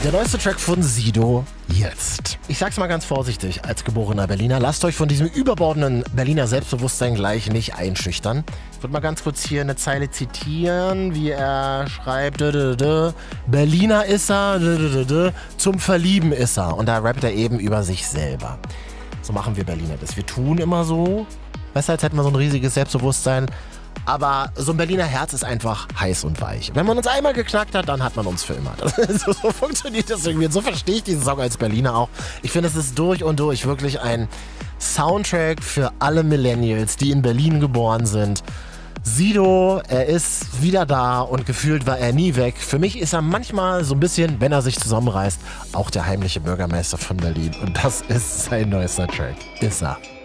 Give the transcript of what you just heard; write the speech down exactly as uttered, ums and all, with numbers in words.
Der neueste Track von Sido jetzt. Ich sag's mal ganz vorsichtig, als geborener Berliner, lasst euch von diesem überbordenden Berliner Selbstbewusstsein gleich nicht einschüchtern. Ich würde mal ganz kurz hier eine Zeile zitieren, wie er schreibt, dö, dö, dö, Berliner ist er, dö, dö, dö, zum Verlieben ist er. Und da rappt er eben über sich selber. So machen wir Berliner das. Wir tun immer so, weißt du, als hätten wir so ein riesiges Selbstbewusstsein. Aber so ein Berliner Herz ist einfach heiß und weich. Wenn man uns einmal geknackt hat, dann hat man uns für immer. So, so funktioniert das irgendwie. Und so verstehe ich diesen Song als Berliner auch. Ich finde, es ist durch und durch wirklich ein Soundtrack für alle Millennials, die in Berlin geboren sind. Sido, er ist wieder da und gefühlt war er nie weg. Für mich ist er manchmal so ein bisschen, wenn er sich zusammenreißt, auch der heimliche Bürgermeister von Berlin. Und das ist sein neuester Track. Ist er.